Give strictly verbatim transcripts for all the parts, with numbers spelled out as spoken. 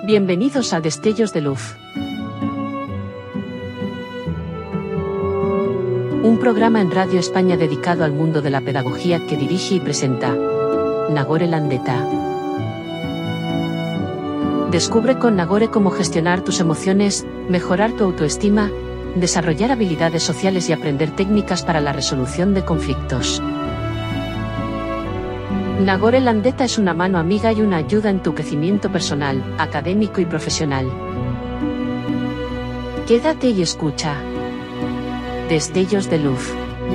Bienvenidos a Destellos de Luz. Un programa en Radio España dedicado al mundo de la pedagogía que dirige y presenta Nagore Landeta. Descubre con Nagore cómo gestionar tus emociones, mejorar tu autoestima, desarrollar habilidades sociales y aprender técnicas para la resolución de conflictos. Nagore Landeta es una mano amiga y una ayuda en tu crecimiento personal, académico y profesional. Quédate y escucha. Destellos de Luz.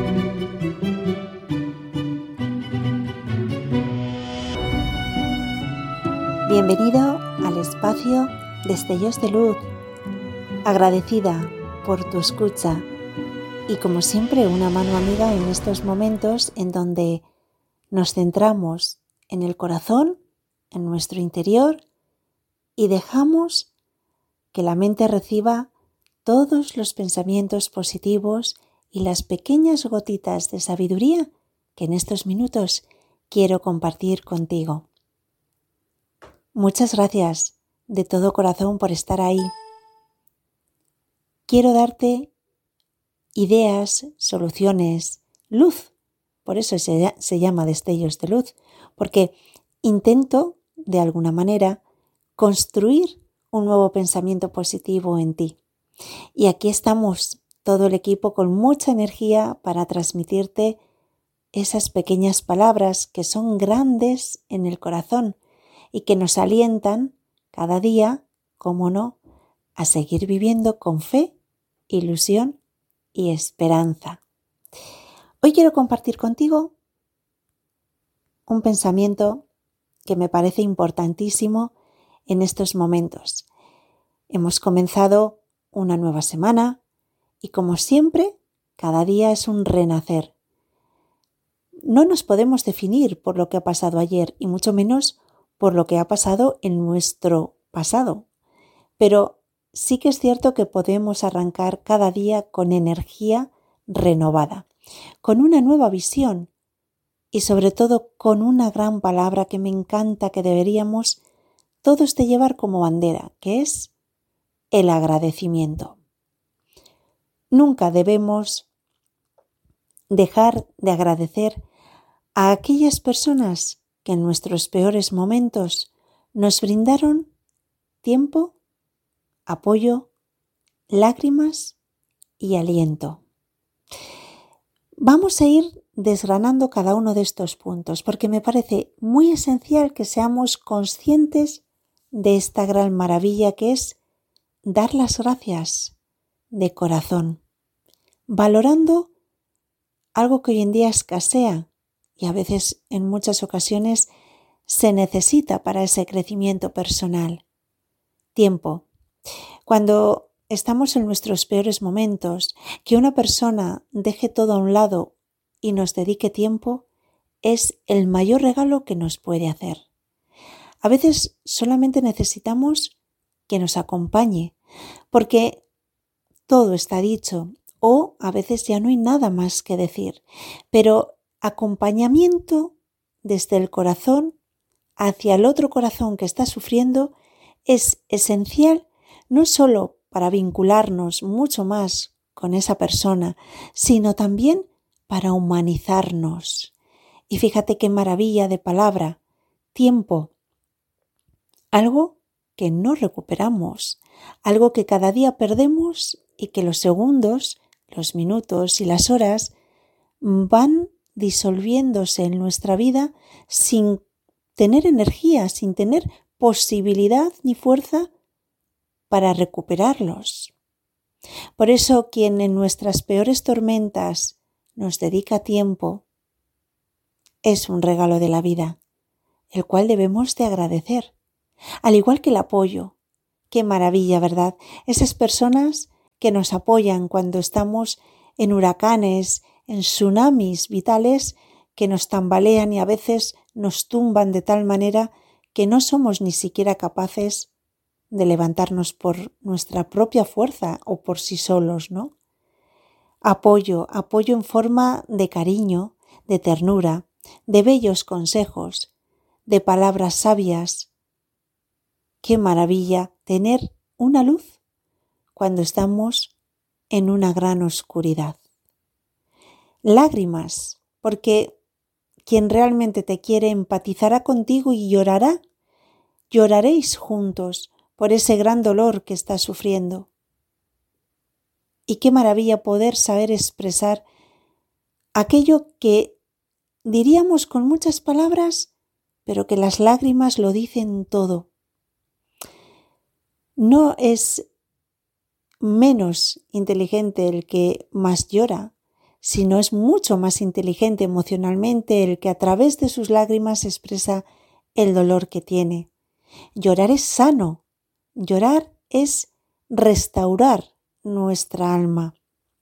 Bienvenido al espacio Destellos de Luz. Agradecida por tu escucha y como siempre una mano amiga en estos momentos en donde nos centramos en el corazón, en nuestro interior y dejamos que la mente reciba todos los pensamientos positivos y las pequeñas gotitas de sabiduría que en estos minutos quiero compartir contigo. Muchas gracias de todo corazón por estar ahí. Quiero darte ideas, soluciones, luz. Por eso se, se llama Destellos de Luz, porque intento, de alguna manera, construir un nuevo pensamiento positivo en ti. Y aquí estamos, todo el equipo, con mucha energía para transmitirte esas pequeñas palabras que son grandes en el corazón y que nos alientan cada día, cómo no, a seguir viviendo con fe, ilusión y esperanza. Hoy quiero compartir contigo un pensamiento que me parece importantísimo en estos momentos. Hemos comenzado una nueva semana y como siempre, cada día es un renacer. No nos podemos definir por lo que ha pasado ayer y mucho menos por lo que ha pasado en nuestro pasado, pero sí que es cierto que podemos arrancar cada día con energía renovada, con una nueva visión y sobre todo con una gran palabra que me encanta que deberíamos todos de llevar como bandera, que es el agradecimiento. Nunca debemos dejar de agradecer a aquellas personas que en nuestros peores momentos nos brindaron tiempo, apoyo, lágrimas y aliento. Vamos a ir desgranando cada uno de estos puntos porque me parece muy esencial que seamos conscientes de esta gran maravilla que es dar las gracias de corazón, valorando algo que hoy en día escasea y a veces en muchas ocasiones se necesita para ese crecimiento personal. Tiempo. Cuando estamos en nuestros peores momentos, que una persona deje todo a un lado y nos dedique tiempo es el mayor regalo que nos puede hacer. A veces solamente necesitamos que nos acompañe, porque todo está dicho o a veces ya no hay nada más que decir, pero acompañamiento desde el corazón hacia el otro corazón que está sufriendo es esencial no solo para vincularnos mucho más con esa persona, sino también para humanizarnos. Y fíjate qué maravilla de palabra, tiempo, algo que no recuperamos, algo que cada día perdemos y que los segundos, los minutos y las horas van disolviéndose en nuestra vida sin tener energía, sin tener posibilidad ni fuerza para recuperarlos. Por eso quien en nuestras peores tormentas nos dedica tiempo es un regalo de la vida, el cual debemos de agradecer, al igual que el apoyo. Qué maravilla, ¿verdad? Esas personas que nos apoyan cuando estamos en huracanes, en tsunamis vitales que nos tambalean y a veces nos tumban de tal manera que no somos ni siquiera capaces de levantarnos por nuestra propia fuerza o por sí solos, ¿no? Apoyo, apoyo en forma de cariño, de ternura, de bellos consejos, de palabras sabias, Qué maravilla tener una luz cuando estamos en una gran oscuridad. Lágrimas, porque quien realmente te quiere empatizará contigo y llorará. Lloraréis juntos por ese gran dolor que estás sufriendo. Y qué maravilla poder saber expresar aquello que diríamos con muchas palabras, pero que las lágrimas lo dicen todo. No es menos inteligente el que más llora, sino es mucho más inteligente emocionalmente el que a través de sus lágrimas expresa el dolor que tiene. Llorar es sano, llorar es restaurar nuestra alma.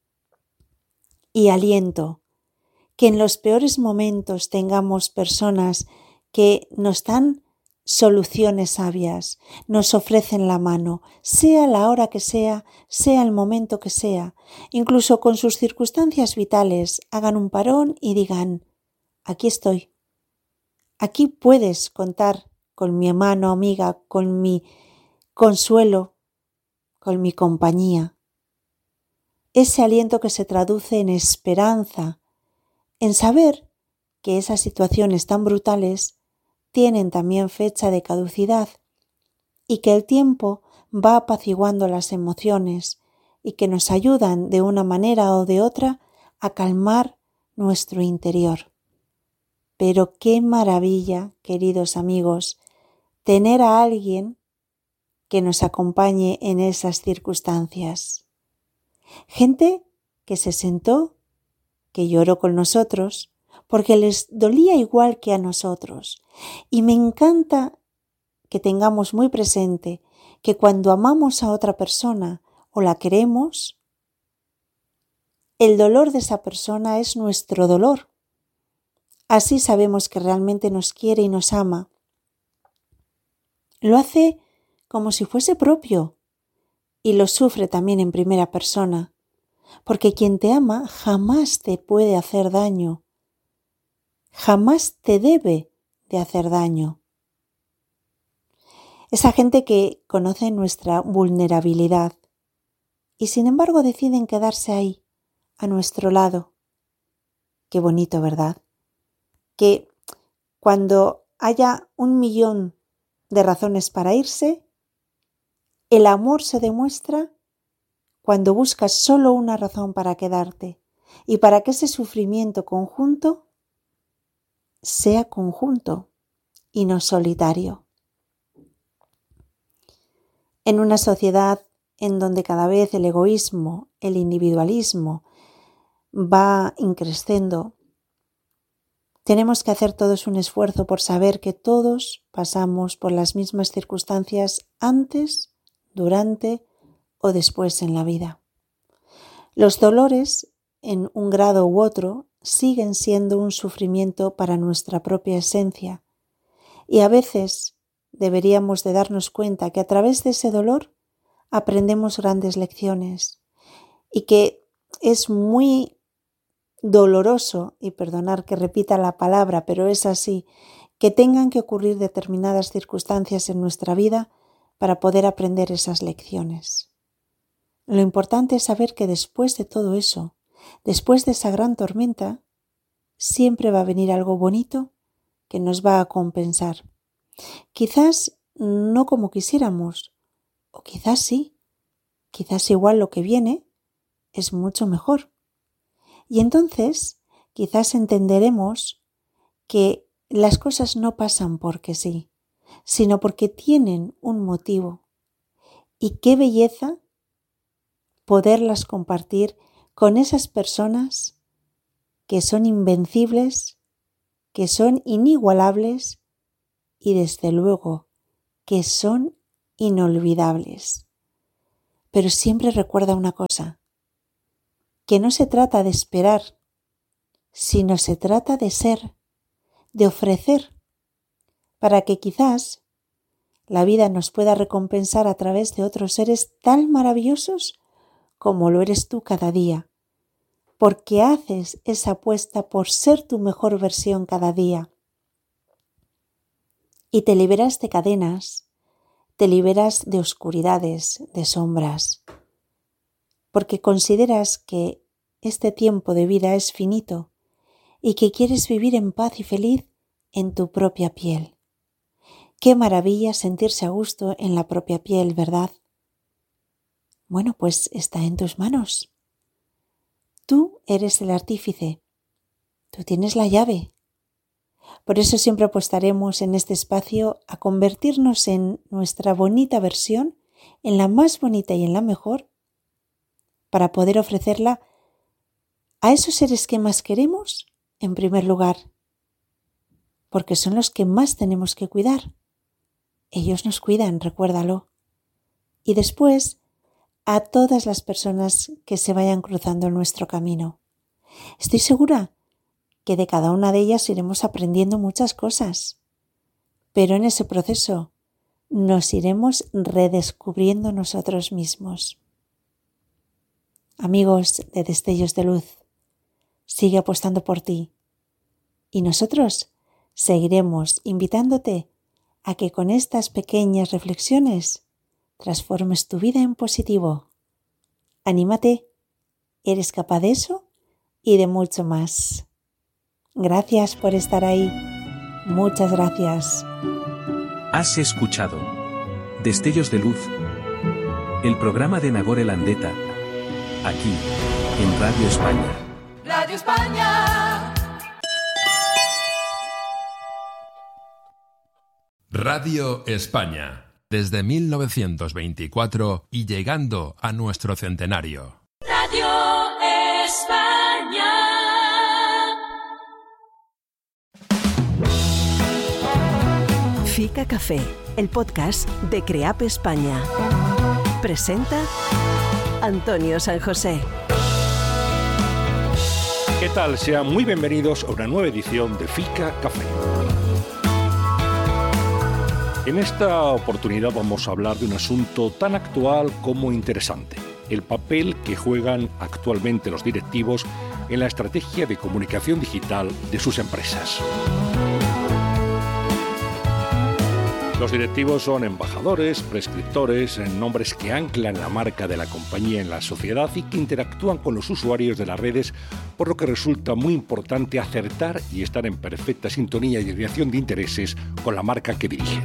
Y aliento, que en los peores momentos tengamos personas que nos dan soluciones sabias, nos ofrecen la mano, sea la hora que sea, sea el momento que sea, incluso con sus circunstancias vitales, hagan un parón y digan, aquí estoy, aquí puedes contar con mi mano amiga, con mi consuelo, con mi compañía. Ese aliento que se traduce en esperanza, en saber que esas situaciones tan brutales tienen también fecha de caducidad y que el tiempo va apaciguando las emociones y que nos ayudan de una manera o de otra a calmar nuestro interior. Pero qué maravilla, queridos amigos, tener a alguien que nos acompañe en esas circunstancias. Gente que se sentó, que lloró con nosotros, porque les dolía igual que a nosotros. Y me encanta que tengamos muy presente que cuando amamos a otra persona o la queremos, el dolor de esa persona es nuestro dolor. Así sabemos que realmente nos quiere y nos ama. Lo hace como si fuese propio y lo sufre también en primera persona, porque quien te ama jamás te puede hacer daño. Jamás te debe de hacer daño. Esa gente que conoce nuestra vulnerabilidad y sin embargo deciden quedarse ahí, a nuestro lado. Qué bonito, ¿verdad? Que cuando haya un millón de razones para irse, el amor se demuestra cuando buscas solo una razón para quedarte y para que ese sufrimiento conjunto sea conjunto y no solitario. En una sociedad en donde cada vez el egoísmo, el individualismo va increciendo, tenemos que hacer todos un esfuerzo por saber que todos pasamos por las mismas circunstancias antes, durante o después en la vida. Los dolores, en un grado u otro, siguen siendo un sufrimiento para nuestra propia esencia y a veces deberíamos de darnos cuenta que a través de ese dolor aprendemos grandes lecciones y que es muy doloroso, y perdonar que repita la palabra, pero es así, que tengan que ocurrir determinadas circunstancias en nuestra vida para poder aprender esas lecciones. Lo importante es saber que después de todo eso, después de esa gran tormenta, siempre va a venir algo bonito que nos va a compensar. Quizás no como quisiéramos, o quizás sí, quizás igual lo que viene es mucho mejor. Y entonces quizás entenderemos que las cosas no pasan porque sí, sino porque tienen un motivo. Y qué belleza poderlas compartir con esas personas que son invencibles, que son inigualables y desde luego que son inolvidables. Pero siempre recuerda una cosa, que no se trata de esperar, sino se trata de ser, de ofrecer, para que quizás la vida nos pueda recompensar a través de otros seres tan maravillosos como lo eres tú cada día, porque haces esa apuesta por ser tu mejor versión cada día. Y te liberas de cadenas, te liberas de oscuridades, de sombras, porque consideras que este tiempo de vida es finito y que quieres vivir en paz y feliz en tu propia piel. Qué maravilla sentirse a gusto en la propia piel, ¿verdad? Bueno, pues está en tus manos. Tú eres el artífice. Tú tienes la llave. Por eso siempre apostaremos en este espacio a convertirnos en nuestra bonita versión, en la más bonita y en la mejor, para poder ofrecerla a esos seres que más queremos, en primer lugar, porque son los que más tenemos que cuidar. Ellos nos cuidan, recuérdalo. Y después, a todas las personas que se vayan cruzando en nuestro camino. Estoy segura que de cada una de ellas iremos aprendiendo muchas cosas, pero en ese proceso nos iremos redescubriendo nosotros mismos. Amigos de Destellos de Luz, sigue apostando por ti y nosotros seguiremos invitándote a que con estas pequeñas reflexiones transformes tu vida en positivo. Anímate, eres capaz de eso y de mucho más. Gracias por estar ahí. Muchas gracias. Has escuchado Destellos de Luz, el programa de Nagore Landeta, aquí, en Radio España. Radio España. Radio España. Desde mil novecientos veinticuatro y llegando a nuestro centenario. Radio España. Fica Café, el podcast de CREAP España. Presenta Antonio San José. ¿Qué tal? Sean muy bienvenidos a una nueva edición de Fica Café. En esta oportunidad vamos a hablar de un asunto tan actual como interesante: el papel que juegan actualmente los directivos en la estrategia de comunicación digital de sus empresas. Los directivos son embajadores, prescriptores, nombres que anclan la marca de la compañía en la sociedad y que interactúan con los usuarios de las redes, por lo que resulta muy importante acertar y estar en perfecta sintonía y alineación de intereses con la marca que dirigen.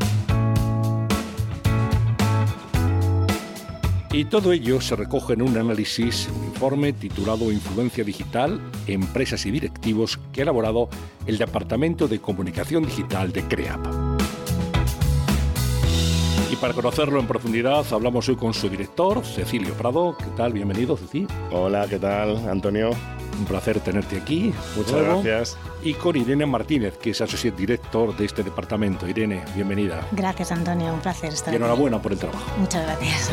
Y todo ello se recoge en un análisis, un informe titulado Influencia Digital, Empresas y Directivos, que ha elaborado el Departamento de Comunicación Digital de CREAP. Y para conocerlo en profundidad, hablamos hoy con su director, Cecilio Prado. ¿Qué tal? Bienvenido, Ceci. Hola, ¿qué tal, Antonio? Un placer tenerte aquí. Muchas nuevo. gracias. Y con Irene Martínez, que es Associate Director de este departamento. Irene, bienvenida. Gracias, Antonio. Un placer estar aquí. Y enhorabuena aquí. por el trabajo. Muchas gracias.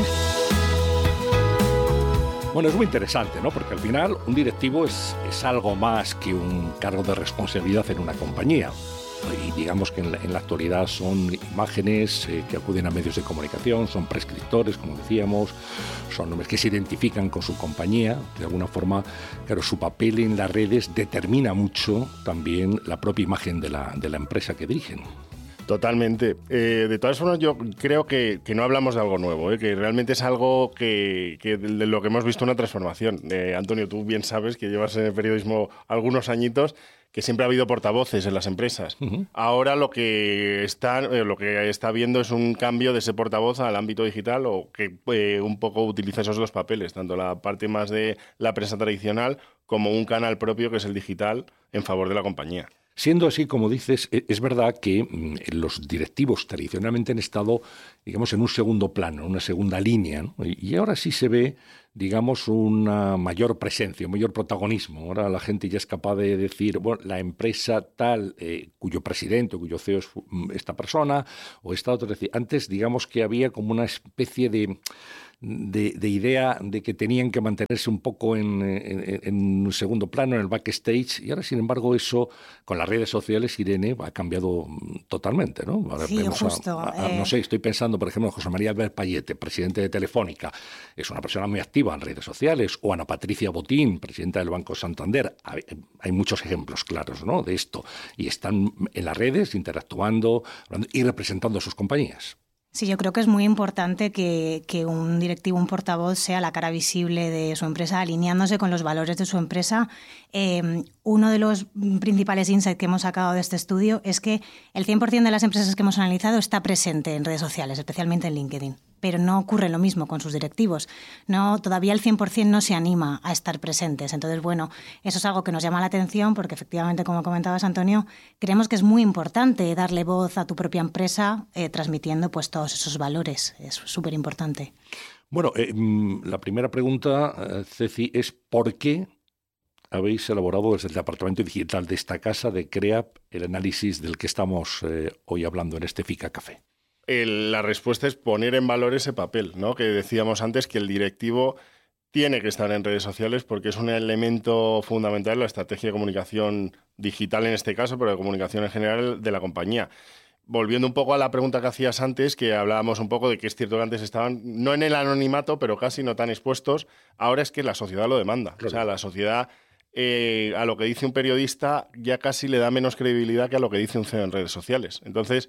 Bueno, es muy interesante, ¿no? Porque al final un directivo es, es algo más que un cargo de responsabilidad en una compañía. Y digamos que en la, en la actualidad son imágenes eh, que acuden a medios de comunicación, son prescriptores, como decíamos, son nombres que se identifican con su compañía. De alguna forma, claro, su papel en las redes determina mucho también la propia imagen de la, de la empresa que dirigen. Totalmente. Eh, de todas formas, yo creo que, que no hablamos de algo nuevo, ¿eh? Que realmente es algo que, que de lo que hemos visto una transformación. Eh, Antonio, tú bien sabes que llevas en el periodismo algunos añitos, que siempre ha habido portavoces en las empresas. Uh-huh. Ahora lo que está eh, lo que está viendo es un cambio de ese portavoz al ámbito digital, o que eh, un poco utiliza esos dos papeles, tanto la parte más de la prensa tradicional como un canal propio que es el digital en favor de la compañía. Siendo así, como dices, es verdad que los directivos tradicionalmente han estado, digamos, en un segundo plano, una segunda línea, ¿no? Y ahora sí se ve, digamos, una mayor presencia, un mayor protagonismo. Ahora la gente ya es capaz de decir, bueno, la empresa tal, eh, cuyo presidente, cuyo C E O es esta persona o esta otra. Es decir, antes, digamos que había como una especie de... De, de idea de que tenían que mantenerse un poco en, en, en un segundo plano, en el backstage, y ahora, sin embargo, eso, con las redes sociales, Irene, ha cambiado totalmente, ¿no? Ahora sí, justo. A, a, eh... no sé, estoy pensando, por ejemplo, en José María Albert Payete, presidente de Telefónica, es una persona muy activa en redes sociales, o Ana Patricia Botín, presidenta del Banco Santander. Hay, hay muchos ejemplos claros, ¿no?, de esto, y están en las redes interactuando y representando a sus compañías. Sí, yo creo que es muy importante que, que un directivo, un portavoz, sea la cara visible de su empresa, alineándose con los valores de su empresa. Eh, uno de los principales insights que hemos sacado de este estudio es que el cien por ciento de las empresas que hemos analizado está presente en redes sociales, especialmente en LinkedIn. Pero no ocurre lo mismo con sus directivos. No, todavía el cien por ciento no se anima a estar presentes. Entonces, bueno, eso es algo que nos llama la atención porque efectivamente, como comentabas, Antonio, creemos que es muy importante darle voz a tu propia empresa eh, transmitiendo pues todos esos valores. Es súper importante. Bueno, eh, la primera pregunta, eh, Ceci, es ¿por qué habéis elaborado desde el departamento digital de esta casa de CREAP el análisis del que estamos eh, hoy hablando en este Fica Café? El, la respuesta es poner en valor ese papel, ¿no? Que decíamos antes que el directivo tiene que estar en redes sociales porque es un elemento fundamental de la estrategia de comunicación digital en este caso, pero de comunicación en general de la compañía. Volviendo un poco a la pregunta que hacías antes, que hablábamos un poco de que es cierto que antes estaban, no en el anonimato, pero casi no tan expuestos, ahora es que la sociedad lo demanda. Claro. O sea, la sociedad eh, a lo que dice un periodista ya casi le da menos credibilidad que a lo que dice un C E O en redes sociales. Entonces,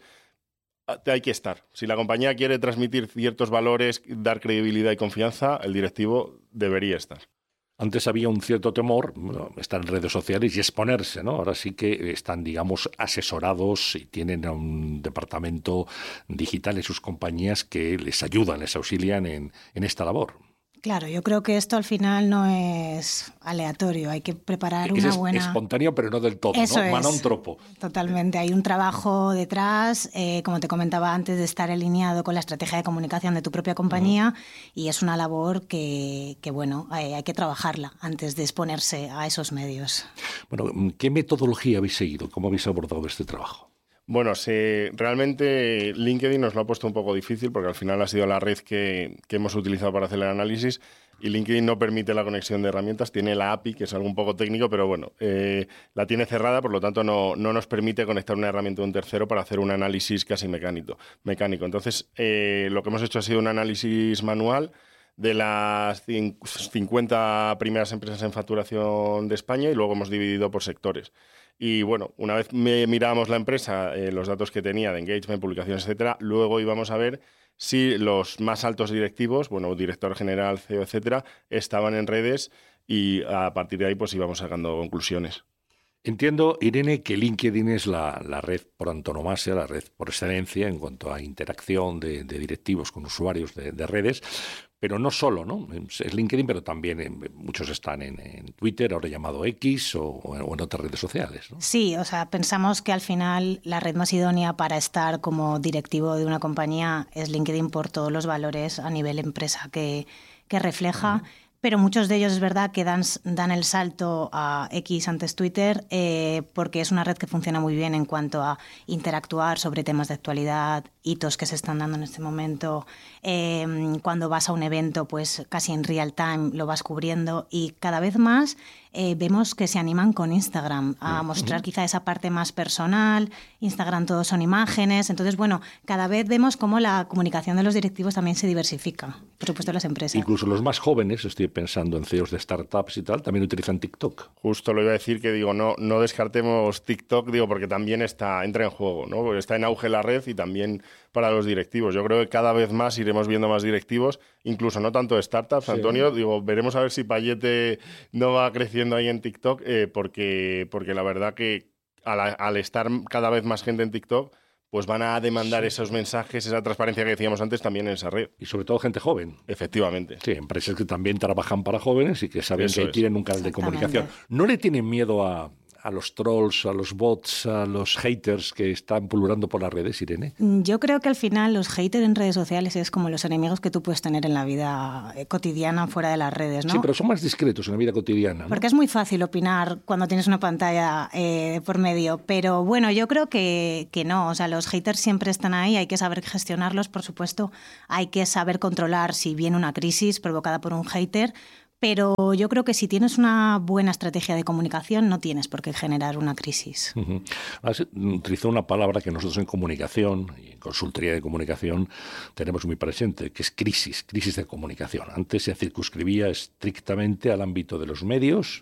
hay que estar. Si la compañía quiere transmitir ciertos valores, dar credibilidad y confianza, el directivo debería estar. Antes había un cierto temor, bueno, estar en redes sociales y exponerse, ¿no? Ahora sí que están, digamos, asesorados y tienen a un departamento digital en sus compañías que les ayudan, les auxilian en, en esta labor. Claro, yo creo que esto al final no es aleatorio, hay que preparar es una buena... Es espontáneo, pero no del todo, Eso ¿no? Es. Mana un tropo. Totalmente, hay un trabajo detrás, eh, como te comentaba antes, de estar alineado con la estrategia de comunicación de tu propia compañía uh-huh. y es una labor que, que bueno, hay, hay que trabajarla antes de exponerse a esos medios. Bueno, ¿qué metodología habéis seguido? ¿Cómo habéis abordado este trabajo? Bueno, se, realmente LinkedIn nos lo ha puesto un poco difícil porque al final ha sido la red que, que hemos utilizado para hacer el análisis y LinkedIn no permite la conexión de herramientas, tiene la A P I, que es algo un poco técnico, pero bueno, eh, la tiene cerrada, por lo tanto no, no nos permite conectar una herramienta de un tercero para hacer un análisis casi mecánico. mecánico. Entonces, eh, lo que hemos hecho ha sido un análisis manual de las cincuenta primeras empresas en facturación de España y luego hemos dividido por sectores. Y bueno, una vez me mirábamos la empresa, eh, los datos que tenía de engagement, publicaciones, etcétera, luego íbamos a ver si los más altos directivos, bueno, director general, C E O, etcétera, estaban en redes y a partir de ahí pues íbamos sacando conclusiones. Entiendo, Irene, que LinkedIn es la, la red por antonomasia, la red por excelencia en cuanto a interacción de, de directivos con usuarios de, de redes, pero no solo, ¿no? Es LinkedIn, pero también en, muchos están en, en Twitter, ahora llamado X, o, o en otras redes sociales, ¿no? Sí, o sea, pensamos que al final la red más idónea para estar como directivo de una compañía es LinkedIn por todos los valores a nivel empresa que, que refleja. Uh-huh. Pero muchos de ellos es verdad que dan, dan el salto a X antes Twitter eh, porque es una red que funciona muy bien en cuanto a interactuar sobre temas de actualidad, hitos que se están dando en este momento. Eh, cuando vas a un evento, pues casi en real time lo vas cubriendo y cada vez más eh, vemos que se animan con Instagram a mostrar quizá esa parte más personal. Instagram todo son imágenes. Entonces, bueno, cada vez vemos cómo la comunicación de los directivos también se diversifica, por supuesto, las empresas. Incluso los más jóvenes, estoy pensando en C E Os de startups y tal, también utilizan TikTok. Justo lo iba a decir, que digo, no, no descartemos TikTok, digo, porque también está, entra en juego, ¿no? Porque está en auge la red y también para los directivos. Yo creo que cada vez más iremos viendo más directivos, incluso no tanto de startups, sí. Antonio, digo, veremos a ver si Payete no va creciendo ahí en TikTok, eh, porque, porque la verdad que al, al estar cada vez más gente en TikTok, pues van a demandar sí. esos mensajes, esa transparencia que decíamos antes también en esa red. Y sobre todo gente joven. Efectivamente. Sí, empresas que también trabajan para jóvenes y que saben Eso que es. tienen un canal de comunicación. ¿No le tienen miedo a, a los trolls, a los bots, a los haters que están pululando por las redes, Irene? Yo creo que al final los haters en redes sociales es como los enemigos que tú puedes tener en la vida cotidiana fuera de las redes, ¿no? Sí, pero son más discretos en la vida cotidiana, ¿no? Porque es muy fácil opinar cuando tienes una pantalla eh, por medio, pero bueno, yo creo que, que no, o sea, los haters siempre están ahí, hay que saber gestionarlos, por supuesto, hay que saber controlar si viene una crisis provocada por un hater. Pero yo creo que si tienes una buena estrategia de comunicación no tienes por qué generar una crisis. Uh-huh. Has utilizado una palabra que nosotros en comunicación y en consultoría de comunicación tenemos muy presente, que es crisis, crisis de comunicación. Antes se circunscribía estrictamente al ámbito de los medios,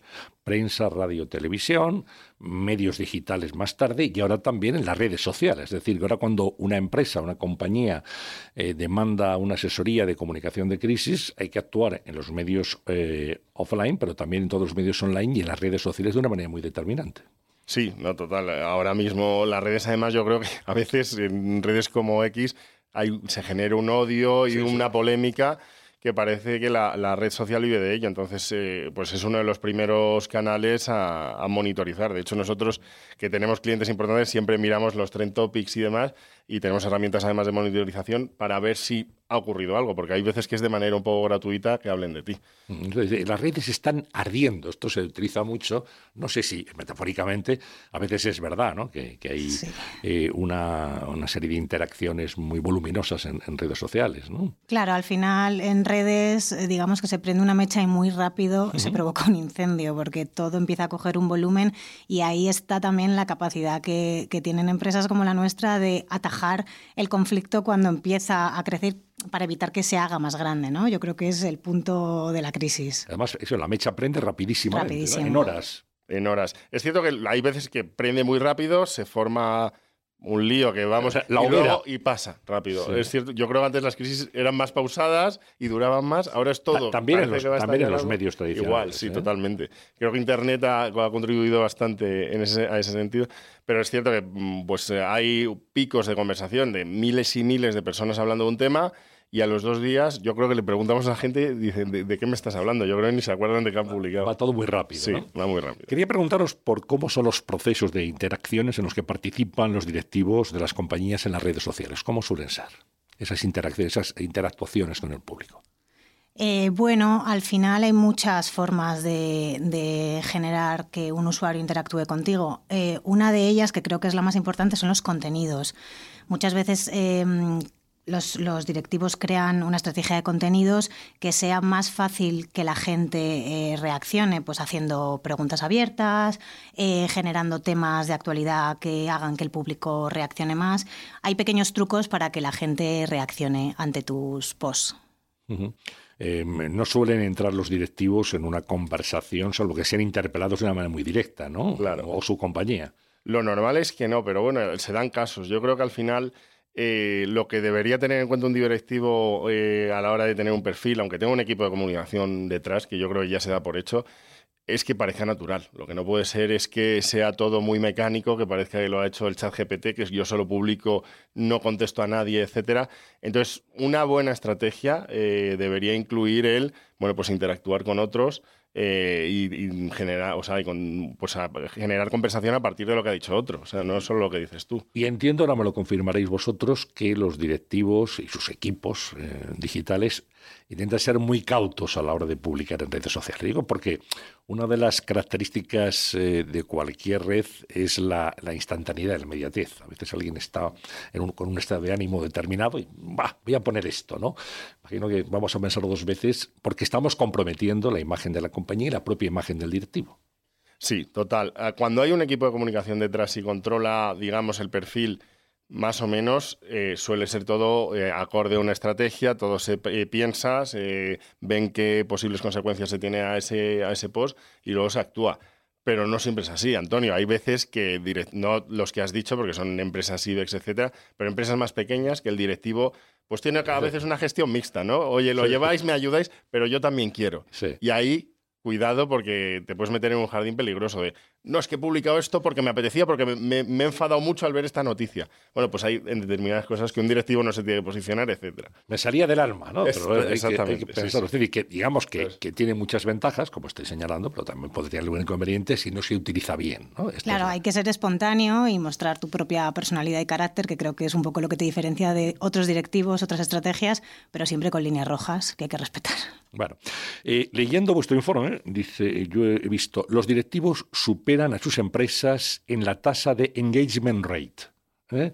prensa, radio, televisión, medios digitales más tarde y ahora también en las redes sociales. Es decir, que ahora cuando una empresa, una compañía eh, demanda una asesoría de comunicación de crisis, hay que actuar en los medios eh, offline, pero también en todos los medios online y en las redes sociales de una manera muy determinante. Sí, no, total. Ahora mismo las redes, además, yo creo que a veces en redes como X hay, se genera un odio y sí, una sí. polémica que parece que la, la red social vive de ello. Entonces, eh, pues es uno de los primeros canales a, a monitorizar. De hecho, nosotros, que tenemos clientes importantes, siempre miramos los trend topics y demás, y tenemos herramientas además de monitorización para ver si ha ocurrido algo, porque hay veces que es de manera un poco gratuita que hablen de ti. Entonces, las redes están ardiendo, esto se utiliza mucho, no sé si metafóricamente, a veces es verdad, ¿no? que, que hay sí. eh, una, una serie de interacciones muy voluminosas en, en redes sociales, ¿no? Claro, al final en redes, digamos que se prende una mecha y muy rápido uh-huh. se provoca un incendio, porque todo empieza a coger un volumen y ahí está también la capacidad que, que tienen empresas como la nuestra de atajar el conflicto cuando empieza a crecer, para evitar que se haga más grande, ¿no? Yo creo que es el punto de la crisis. Además, eso, la mecha prende rapidísimamente, Rapidísimo. ¿no? En horas. En horas. Es cierto que hay veces que prende muy rápido, se forma un lío que vamos a la hoguera y pasa rápido. Sí. Es cierto, yo creo que antes las crisis eran más pausadas y duraban más, ahora es todo. También, en los, también en los medios tradicionales. Igual, sí, ¿eh? totalmente. Creo que Internet ha, ha contribuido bastante en ese, a ese sentido, pero es cierto que pues hay picos de conversación de miles y miles de personas hablando de un tema. Y a los dos días, yo creo que le preguntamos a la gente, dicen, ¿de, de qué me estás hablando? Yo creo que ni se acuerdan de qué han publicado. Va todo muy rápido, Sí, ¿no? va muy rápido. Quería preguntaros por cómo son los procesos de interacciones en los que participan los directivos de las compañías en las redes sociales. ¿Cómo suelen ser esas interacciones, esas interactuaciones con el público? Eh, bueno, al final hay muchas formas de, de generar que un usuario interactúe contigo. Eh, una de ellas, que creo que es la más importante, son los contenidos. Muchas veces Eh, Los, los directivos crean una estrategia de contenidos que sea más fácil que la gente eh, reaccione, pues haciendo preguntas abiertas, eh, generando temas de actualidad que hagan que el público reaccione más. Hay pequeños trucos para que la gente reaccione ante tus posts. Uh-huh. Eh, no suelen entrar los directivos en una conversación, salvo que sean interpelados de una manera muy directa, ¿no? Claro. O su compañía. Lo normal es que no, pero bueno, se dan casos. Yo creo que al final Eh, lo que debería tener en cuenta un directivo eh, a la hora de tener un perfil, aunque tenga un equipo de comunicación detrás, que yo creo que ya se da por hecho, es que parezca natural. Lo que no puede ser es que sea todo muy mecánico, que parezca que lo ha hecho el ChatGPT, que yo solo publico, no contesto a nadie, etcétera. Entonces, una buena estrategia eh, debería incluir el, bueno, pues interactuar con otros eh, y, y generar, o sea, y con, pues a, generar conversación a partir de lo que ha dicho otro. O sea, no es solo lo que dices tú. Y entiendo, ahora me lo confirmaréis vosotros, que los directivos y sus equipos eh, digitales intentan ser muy cautos a la hora de publicar en redes sociales. Digo porque una de las características eh, de cualquier red es la, la instantaneidad, la inmediatez. A veces alguien está en un, con un estado de ánimo determinado y bah, voy a poner esto, ¿no? Imagino que vamos a pensarlo dos veces porque estamos comprometiendo la imagen de la compañía y la propia imagen del directivo. Sí, total. Cuando hay un equipo de comunicación detrás y controla, digamos, el perfil más o menos, eh, suele ser todo eh, acorde a una estrategia, todo se eh, piensa, se ven qué posibles consecuencias se tiene a ese, a ese post y luego se actúa. Pero no siempre es así, Antonio. Hay veces que, direct, no los que has dicho, porque son empresas IBEX, etcétera, pero empresas más pequeñas que el directivo pues tiene cada vez una gestión mixta, ¿no? Oye, lo sí. lleváis, me ayudáis, pero yo también quiero. Sí. Y ahí, cuidado, porque te puedes meter en un jardín peligroso de no, es que he publicado esto porque me apetecía, porque me, me, me he enfadado mucho al ver esta noticia. Bueno, pues hay en determinadas cosas que un directivo no se tiene que posicionar, etcétera. Me salía del alma, ¿no? Es, pero hay exactamente. Que, hay que pensarlo. Sí, sí. Es decir, que digamos que, pues, que tiene muchas ventajas, como estoy señalando, pero también podría haber un inconveniente si no se utiliza bien, ¿no? Esto claro, es... hay que ser espontáneo y mostrar tu propia personalidad y carácter, que creo que es un poco lo que te diferencia de otros directivos, otras estrategias, pero siempre con líneas rojas que hay que respetar. Bueno, eh, leyendo vuestro informe, dice, yo he visto, los directivos superan a sus empresas en la tasa de engagement rate. ¿eh?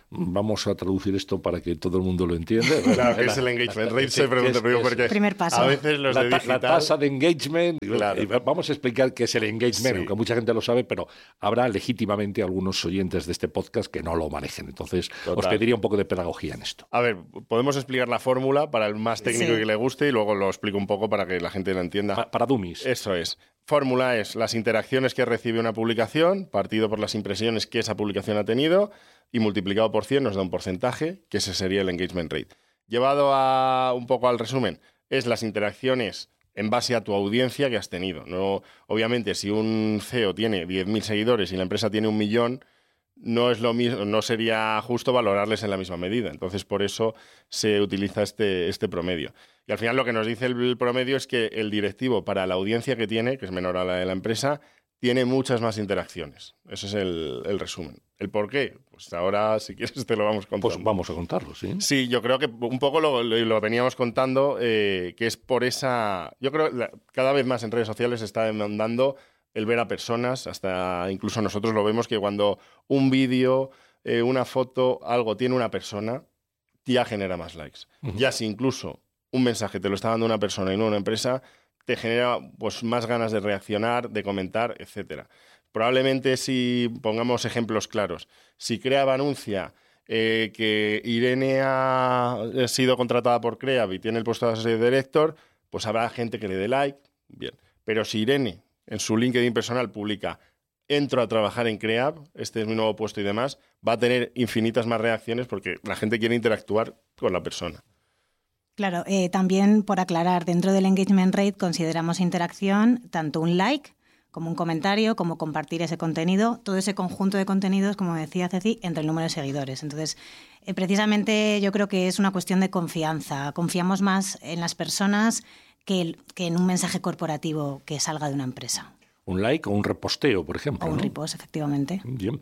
vamos a traducir esto para que todo el mundo lo entienda. Claro, ¿qué es el engagement rate? Se pregunta, pero porque primer paso. A veces los la, de digital... la tasa de engagement, claro. Y vamos a explicar qué es el engagement, Sí. aunque mucha gente lo sabe, pero habrá legítimamente algunos oyentes de este podcast que no lo manejen. Entonces, Total. os pediría un poco de pedagogía en esto. A ver, podemos explicar la fórmula para el más técnico Sí. que le guste y luego lo explico un poco para que la gente lo entienda. Pa- para dummies. Eso es. Fórmula es las interacciones que recibe una publicación, partido por las impresiones que esa publicación ha tenido y multiplicado por cien nos da un porcentaje, que ese sería el engagement rate. Llevado a un poco al resumen, es las interacciones en base a tu audiencia que has tenido. No, obviamente, si un C E O tiene diez mil seguidores y la empresa tiene un millón, no es lo mismo, no sería justo valorarles en la misma medida. Entonces, por eso se utiliza este, este promedio. Y al final lo que nos dice el promedio es que el directivo, para la audiencia que tiene, que es menor a la de la empresa, tiene muchas más interacciones. Ese es el, el resumen. ¿El por qué? Pues ahora, si quieres, te lo vamos contando. Pues vamos a contarlo, ¿sí? Sí, yo creo que un poco lo, lo, lo veníamos contando, eh, que es por esa... Yo creo que cada vez más en redes sociales se está demandando el ver a personas, hasta incluso nosotros lo vemos que cuando un vídeo, eh, una foto, algo tiene una persona, ya genera más likes. Uh-huh. Ya si incluso un mensaje te lo está dando una persona y no una empresa, te genera pues, más ganas de reaccionar, de comentar, etcétera. Probablemente si pongamos ejemplos claros, si Creab anuncia eh, que Irene ha sido contratada por Creab y tiene el puesto de associate director, pues habrá gente que le dé like, bien. Pero si Irene en su LinkedIn personal publica entro a trabajar en Creab, este es mi nuevo puesto y demás, va a tener infinitas más reacciones porque la gente quiere interactuar con la persona. Claro, eh, también por aclarar, dentro del engagement rate consideramos interacción tanto un like como un comentario, como compartir ese contenido, todo ese conjunto de contenidos, como decía Ceci, entre el número de seguidores. Entonces, eh, precisamente yo creo que es una cuestión de confianza. Confiamos más en las personas que, el, que en un mensaje corporativo que salga de una empresa. Un like o un reposteo, por ejemplo. O un ¿no? repost, efectivamente. Bien.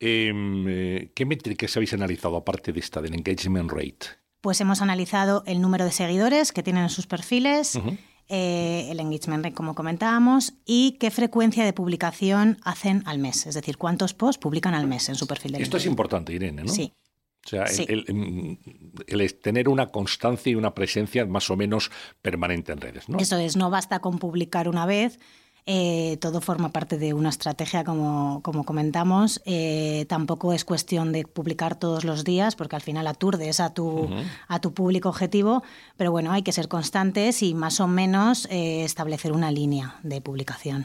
Eh, ¿Qué métricas habéis analizado aparte de esta, del engagement rate? Pues hemos analizado el número de seguidores que tienen en sus perfiles, uh-huh. eh, el engagement rate, como comentábamos, y qué frecuencia de publicación hacen al mes. Es decir, cuántos posts publican al mes en su perfil de LinkedIn. Esto es importante, Irene, ¿no? Sí. O sea, sí. el, el, el, el tener una constancia y una presencia más o menos permanente en redes, ¿no? Eso es, no basta con publicar una vez. Eh, todo forma parte de una estrategia, como, como comentamos. Eh, tampoco es cuestión de publicar todos los días, porque al final aturdes a tu, uh-huh. a tu público objetivo. Pero bueno, hay que ser constantes y más o menos eh, establecer una línea de publicación.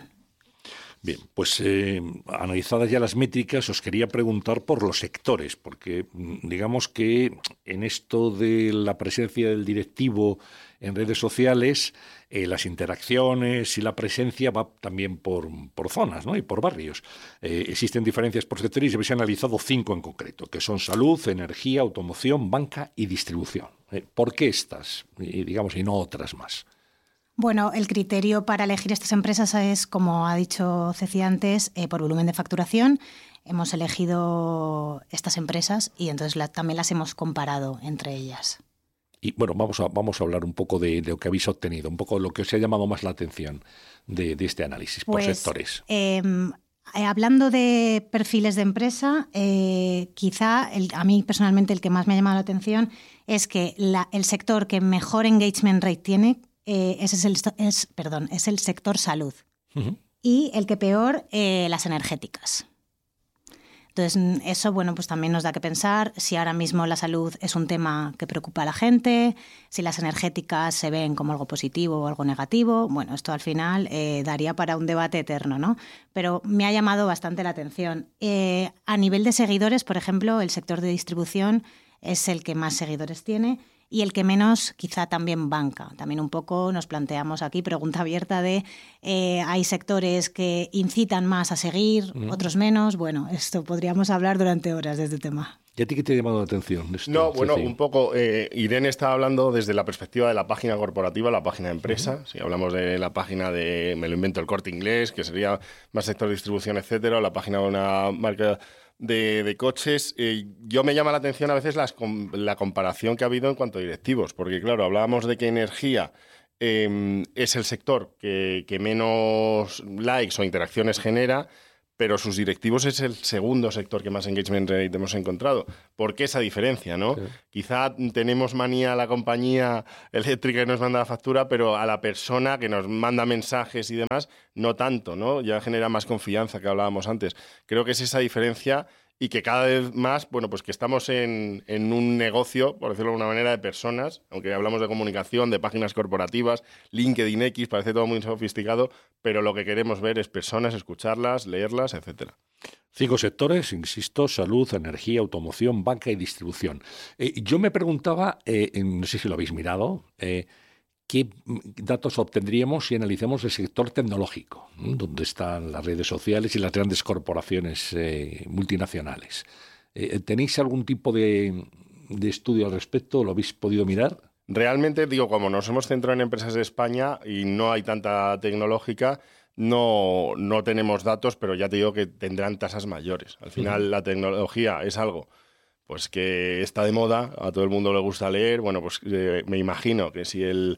Bien, pues eh, analizadas ya las métricas, os quería preguntar por los sectores, porque digamos que en esto de la presencia del directivo en redes sociales, eh, las interacciones y la presencia va también por, por zonas, ¿no? Y por barrios. Eh, existen diferencias por sectores y habéis analizado cinco en concreto, que son salud, energía, automoción, banca y distribución. Eh, ¿Por qué estas, y, digamos, y no otras más? Bueno, el criterio para elegir estas empresas es, como ha dicho Ceci antes, eh, por volumen de facturación. Hemos elegido estas empresas y entonces la, también las hemos comparado entre ellas. Y bueno, vamos a, vamos a hablar un poco de, de lo que habéis obtenido, un poco de lo que os ha llamado más la atención de, de este análisis pues, por sectores. Eh, hablando de perfiles de empresa, eh, quizá el, a mí personalmente el que más me ha llamado la atención es que la, el sector que mejor engagement rate tiene Eh, ese es el, es, perdón, es el sector salud. Uh-huh. Y el que peor, eh, las energéticas. Entonces, eso bueno, pues también nos da que pensar si ahora mismo la salud es un tema que preocupa a la gente, si las energéticas se ven como algo positivo o algo negativo. Bueno, esto al final eh, daría para un debate eterno, ¿no? Pero me ha llamado bastante la atención. Eh, a nivel de seguidores, por ejemplo, el sector de distribución es el que más seguidores tiene. Y el que menos, quizá también banca. También un poco nos planteamos aquí, pregunta abierta de eh, hay sectores que incitan más a seguir, mm. otros menos. Bueno, esto podríamos hablar durante horas de este tema. ¿Y a ti qué te ha llamado la atención? Esto, no, bueno, Ceci? un poco, eh, Irene está hablando desde la perspectiva de la página corporativa, la página de empresa. Uh-huh. Si hablamos de la página de, me lo invento, el Corte Inglés, que sería más sector de distribución, etcétera, o la página de una marca de, de coches, eh, yo me llama la atención a veces las, la comparación que ha habido en cuanto a directivos, porque claro, hablábamos de que energía eh, es el sector que, que menos likes o interacciones genera, pero sus directivos es el segundo sector que más engagement rate hemos encontrado. ¿Por qué esa diferencia, no? Sí. Quizá tenemos manía a la compañía eléctrica que nos manda la factura, pero a la persona que nos manda mensajes y demás, no tanto, ¿no? Ya genera más confianza, que hablábamos antes. Creo que es esa diferencia y que cada vez más, bueno, pues que estamos en, en un negocio, por decirlo de alguna manera, de personas, aunque hablamos de comunicación, de páginas corporativas, LinkedIn X, parece todo muy sofisticado, pero lo que queremos ver es personas, escucharlas, leerlas, etcétera. Cinco sectores, insisto: salud, energía, automoción, banca y distribución. Eh, yo me preguntaba, eh, no sé si lo habéis mirado, eh, ¿qué datos obtendríamos si analizamos el sector tecnológico, ¿no?, donde están las redes sociales y las grandes corporaciones eh, multinacionales? Eh, ¿Tenéis algún tipo de, de estudio al respecto? ¿Lo habéis podido mirar? Realmente, digo, como nos hemos centrado en empresas de España y no hay tanta tecnológica, no, no tenemos datos, pero ya te digo que tendrán tasas mayores. Al final, uh-huh. la tecnología es algo pues que está de moda, a todo el mundo le gusta leer. Bueno, pues eh, me imagino que si el,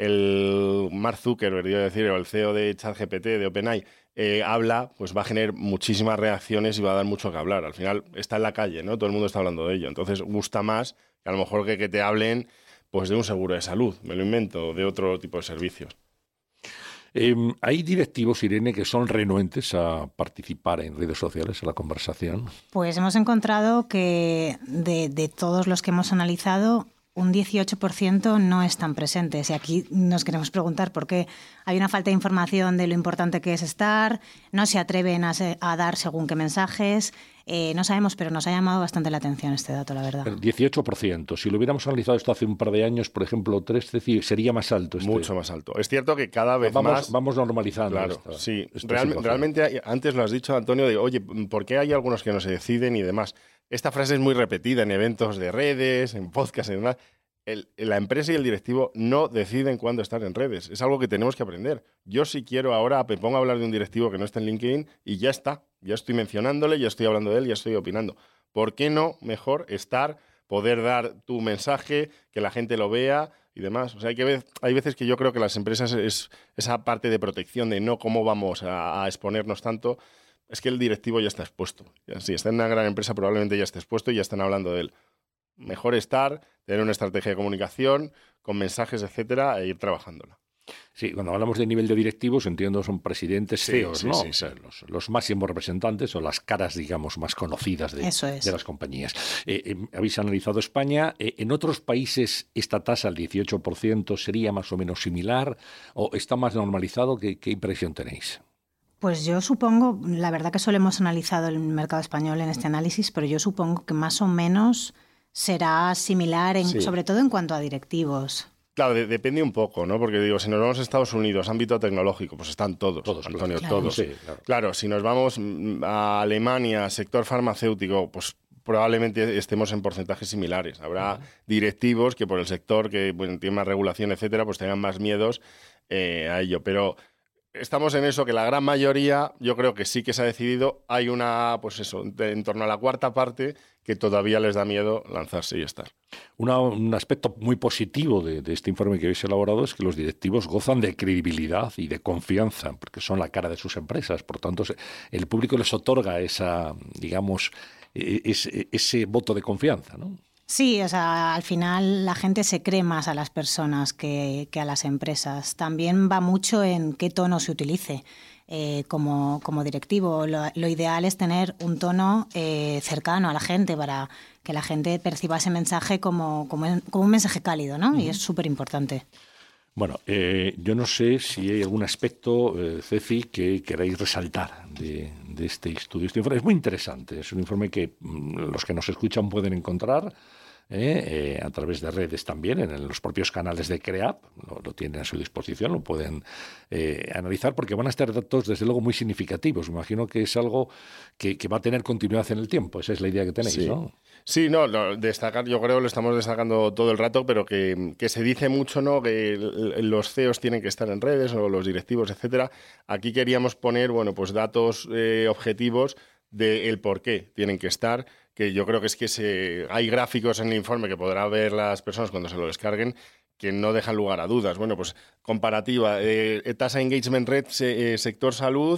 el Mark Zuckerberg, iba a decir, o el C E O de ChatGPT, de OpenAI, eh, habla, pues va a generar muchísimas reacciones y va a dar mucho que hablar. Al final está en la calle, ¿no? Todo el mundo está hablando de ello. Entonces gusta más que a lo mejor que, que te hablen pues de un seguro de salud, me lo invento, de otro tipo de servicios. Eh, ¿Hay directivos, Irene, que son renuentes a participar en redes sociales, a la conversación? Pues hemos encontrado que de, de todos los que hemos analizado, un dieciocho por ciento no están presentes. Y aquí nos queremos preguntar por qué hay una falta de información de lo importante que es estar, no se atreven a, se, a dar según qué mensajes. Eh, no sabemos, pero nos ha llamado bastante la atención este dato, la verdad. El dieciocho por ciento. Si lo hubiéramos analizado esto hace un par de años, por ejemplo, trece, sería más alto. Este. Mucho más alto. Es cierto que cada vez vamos, más... Vamos normalizando. Claro, esta, sí. Esta Real, realmente, hay, antes lo has dicho, Antonio, de, oye, ¿por qué hay algunos que no se deciden y demás? Esta frase es muy repetida en eventos de redes, en podcasts y demás. El, la empresa y el directivo no deciden cuándo estar en redes. Es algo que tenemos que aprender. Yo si quiero ahora me pongo a hablar de un directivo que no está en LinkedIn y ya está. Ya estoy mencionándole, ya estoy hablando de él, ya estoy opinando. ¿Por qué no mejor estar, poder dar tu mensaje, que la gente lo vea y demás? O sea, hay, que ver, hay veces que yo creo que las empresas es esa parte de protección de no cómo vamos a, a exponernos tanto. Es que el directivo ya está expuesto. Si está en una gran empresa probablemente ya esté expuesto y ya están hablando de él. Mejor estar, tener una estrategia de comunicación con mensajes, etcétera, e ir trabajándola. Sí, cuando hablamos de nivel de directivos, entiendo, son presidentes, sí, C E Os, sí, ¿no? Sí, sí. O sea, los, los máximos representantes o las caras, digamos, más conocidas de, Eso es. de las compañías. Eh, eh, habéis analizado España. Eh, ¿En otros países esta tasa, el dieciocho por ciento, sería más o menos similar o está más normalizado? ¿Qué, qué impresión tenéis? Pues yo supongo, la verdad que solo hemos analizado el mercado español en este análisis, pero yo supongo que más o menos será similar, en, sí. sobre todo en cuanto a directivos. Claro, de, depende un poco, ¿no? Porque digo, si nos vamos a Estados Unidos, ámbito tecnológico, pues están todos, todos Antonio, claro. todos. Sí, claro. Claro, si nos vamos a Alemania, sector farmacéutico, pues probablemente estemos en porcentajes similares. Habrá uh-huh. directivos que por el sector, que bueno, tiene más regulación, etcétera, pues tengan más miedos eh, a ello. Pero estamos en eso, que la gran mayoría, yo creo que sí que se ha decidido. Hay una, pues eso, de, en torno a la cuarta parte que todavía les da miedo lanzarse y estar. Una, un aspecto muy positivo de, de este informe que habéis elaborado es que los directivos gozan de credibilidad y de confianza, porque son la cara de sus empresas. Por tanto, el público les otorga esa, digamos, ese, ese voto de confianza, ¿no? Sí, o sea, al final la gente se cree más a las personas que, que a las empresas. También va mucho en qué tono se utilice. Eh, como, como directivo, lo, lo ideal es tener un tono eh, cercano a la gente para que la gente perciba ese mensaje como, como, como un mensaje cálido, ¿no? Uh-huh. Y es súper importante. Bueno, eh, yo no sé si hay algún aspecto, eh, Ceci, que queráis resaltar de, de este estudio. Este informe es muy interesante, es un informe que mmm, los que nos escuchan pueden encontrar Eh, eh, a través de redes también, en los propios canales de CREAP, lo, lo tienen a su disposición, lo pueden eh, analizar, porque van a estar datos desde luego muy significativos. Me imagino que es algo que, que va a tener continuidad en el tiempo, esa es la idea que tenéis, sí. ¿no? Sí, no, no, destacar, yo creo que lo estamos destacando todo el rato, pero que, que se dice mucho, ¿no?, que los C E Os tienen que estar en redes, o los directivos, etcétera. Aquí queríamos poner, bueno, pues datos eh, objetivos del por qué tienen que estar, que yo creo que es que se, hay gráficos en el informe que podrán ver las personas cuando se lo descarguen que no dejan lugar a dudas. Bueno, pues comparativa, eh, tasa engagement rate, se, eh, sector salud,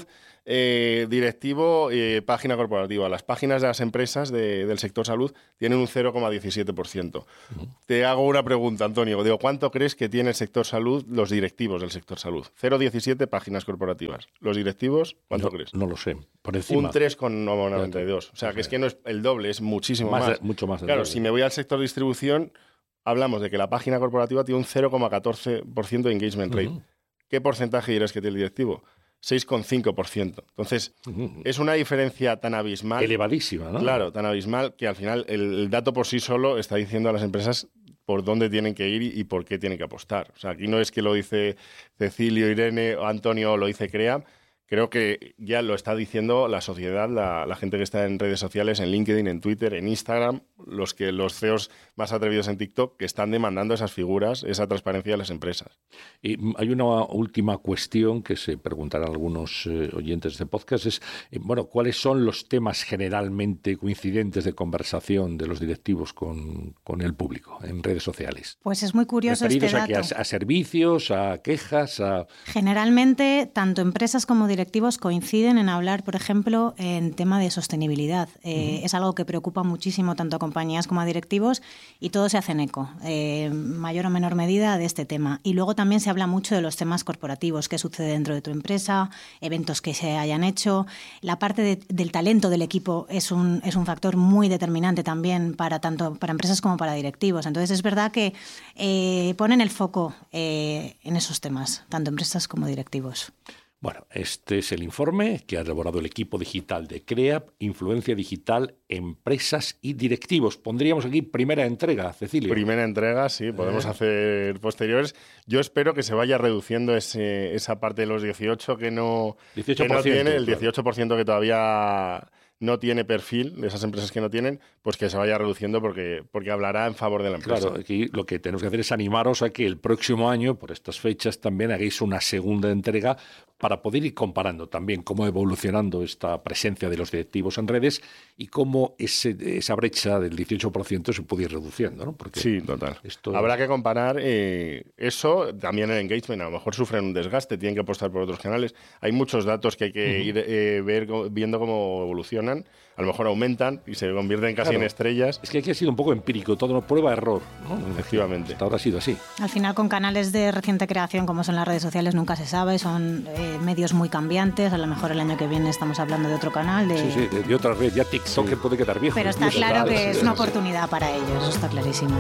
eh, directivo, eh, página corporativa. Las páginas de las empresas de, del sector salud tienen un cero coma diecisiete por ciento. Uh-huh. Te hago una pregunta, Antonio. Digo, ¿cuánto crees que tiene el sector salud, los directivos del sector salud? cero coma diecisiete páginas corporativas. ¿Los directivos, cuánto no, crees? No lo sé. Por encima. Un tres coma noventa y dos. O sea, que es que no es el doble, es muchísimo más. más. De, mucho más. Claro, si me voy al sector distribución, hablamos de que la página corporativa tiene un cero coma catorce por ciento de engagement rate. Uh-huh. ¿Qué porcentaje dirás que tiene el directivo? seis coma cinco por ciento. Entonces, uh-huh. es una diferencia tan abismal. Elevadísima, ¿no? Claro, tan abismal que al final el, el dato por sí solo está diciendo a las empresas por dónde tienen que ir y, y por qué tienen que apostar. O sea, aquí no es que lo dice Cecilio, Irene o Antonio o lo dice Creap. Creo que ya lo está diciendo la sociedad, la, la gente que está en redes sociales, en LinkedIn, en Twitter, en Instagram, los que los C E Os más atrevidos en TikTok, que están demandando esas figuras, esa transparencia de las empresas. Y hay una última cuestión que se preguntarán algunos eh, oyentes de este podcast, es, eh, bueno, ¿cuáles son los temas generalmente coincidentes de conversación de los directivos con, con el público en redes sociales? Pues es muy curioso este dato. ¿Referidos a, a servicios, a quejas? A... Generalmente, tanto empresas como directivos coinciden en hablar, por ejemplo, en tema de sostenibilidad. Eh, uh-huh. Es algo que preocupa muchísimo tanto a compañías como a directivos y todos se hacen eco, eh, mayor o menor medida, de este tema. Y luego también se habla mucho de los temas corporativos, qué sucede dentro de tu empresa, eventos que se hayan hecho. La parte de, del talento del equipo es un, es un factor muy determinante también para tanto para empresas como para directivos. Entonces es verdad que eh, ponen el foco eh, en esos temas, tanto empresas como directivos. Bueno, este es el informe que ha elaborado el equipo digital de Creap, Influencia Digital, Empresas y Directivos. Pondríamos aquí primera entrega, Cecilio. Primera entrega, sí, podemos eh. hacer posteriores. Yo espero que se vaya reduciendo ese, esa parte de los dieciocho que no, dieciocho por ciento, que no tiene, el claro. dieciocho por ciento que todavía no tiene perfil, de esas empresas que no tienen, pues que se vaya reduciendo porque, porque hablará en favor de la empresa. Claro, aquí lo que tenemos que hacer es animaros a que el próximo año, por estas fechas, también hagáis una segunda entrega para poder ir comparando también cómo va evolucionando esta presencia de los directivos en redes y cómo ese, esa brecha del dieciocho por ciento se puede ir reduciendo, ¿no? Porque sí, total. Esto... Habrá que comparar eh, eso, también el engagement, a lo mejor sufren un desgaste, tienen que apostar por otros canales. Hay muchos datos que hay que uh-huh. ir eh, ver, viendo cómo evolucionan. A lo mejor aumentan y se convierten casi claro. en estrellas. Es que aquí ha sido un poco empírico, todo prueba-error, ¿no? Efectivamente. Hasta ahora ha sido así. Al final, con canales de reciente creación como son las redes sociales, nunca se sabe, son eh, medios muy cambiantes. A lo mejor el año que viene estamos hablando de otro canal. De... Sí, sí, de, de otra red. Ya TikTok sí. puede quedar viejo. Pero está claro que es una oportunidad para ellos, eso está clarísimo.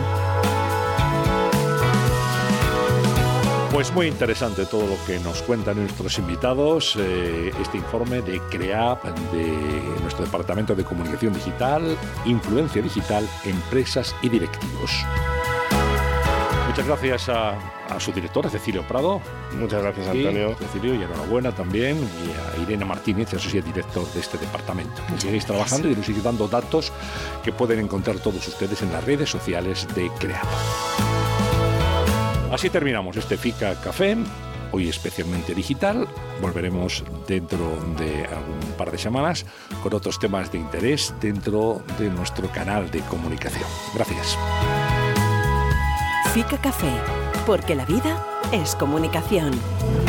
Pues muy interesante todo lo que nos cuentan nuestros invitados, eh, este informe de Creap, de nuestro Departamento de Comunicación Digital, Influencia Digital, Empresas y Directivos. Muchas gracias a, a su directora, Cecilio Prado. Muchas gracias, Antonio. Y, Cecilio, y enhorabuena también, y a Irene Martínez, Associate Director de este departamento. Que sigáis trabajando y nos sigáis dando datos que pueden encontrar todos ustedes en las redes sociales de Creap. Así terminamos este FICA Café, hoy especialmente digital. Volveremos dentro de un par de semanas con otros temas de interés dentro de nuestro canal de comunicación. Gracias. FICA Café, porque la vida es comunicación.